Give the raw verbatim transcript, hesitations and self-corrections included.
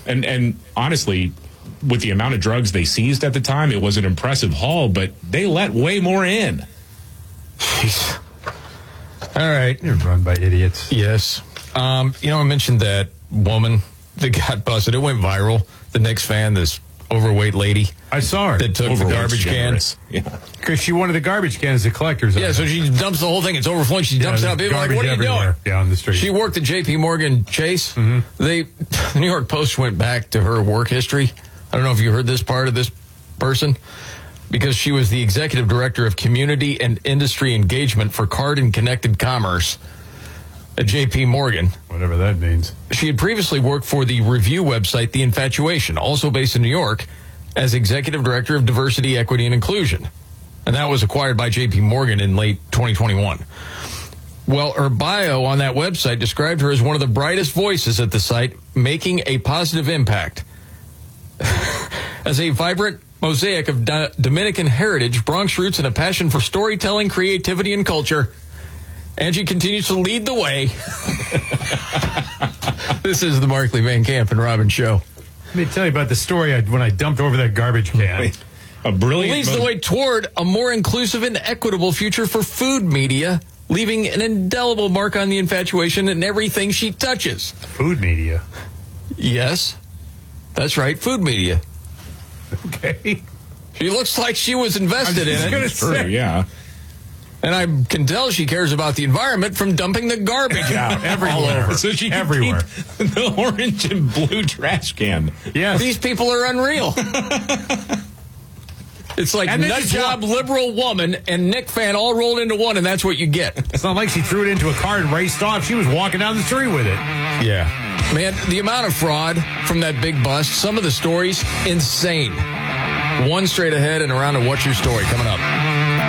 And, and honestly, with the amount of drugs they seized at the time, it was an impressive haul, but they let way more in. Jeez. All right. You're run by idiots. Yes. Um, you know, I mentioned that woman that got busted. It went viral. The Knicks fan, this overweight lady. I saw her. That took the garbage can. Yeah. Because she wanted the garbage can as a collector's item. Yeah, so she dumps the whole thing. It's overflowing. She dumps yeah, it out. People are like, what are you doing? Down the street. She worked at J P Morgan Chase. Mm-hmm. They, the New York Post went back to her work history. I don't know if you heard this part of this person, because she was the executive director of community and industry engagement for card and connected commerce at J P Morgan. Whatever that means. She had previously worked for the review website The Infatuation, also based in New York, as executive director of diversity, equity, and inclusion. And that was acquired by J P Morgan in late twenty twenty-one. Well, her bio on that website described her as one of the brightest voices at the site, making a positive impact. As a vibrant mosaic of Do- Dominican heritage, Bronx roots, and a passion for storytelling, creativity, and culture, Angie continues to lead the way. This is the Markley, Van Camp, and Robin Show. Let me tell you about the story I, when I dumped over that garbage can. A brilliant leads the way toward a more inclusive and equitable future for food media, leaving an indelible mark on The Infatuation and everything she touches. Food media? Yes. That's right, food media. Okay. She looks like she was invested in it. It's true, yeah. And I can tell she cares about the environment from dumping the garbage out everywhere. All over. So she can everywhere. keep the orange and blue trash can. Yes. These people are unreal. It's like And then nut she job liberal woman and Nick fan all rolled into one, and that's what you get. It's not like she threw it into a car and raced off. She was walking down the street with it. Yeah. Man, the amount of fraud from that big bust, some of the stories, insane. One straight ahead and around to What's Your Story coming up.